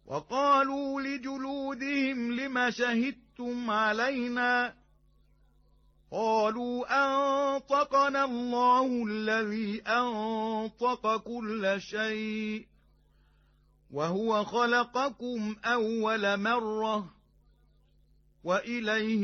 وقالوا لجلودهم لم شهدتم علينا قالوا أنطقنا الله الذي أنطق كل شيء وهو خلقكم أول مرة وإليه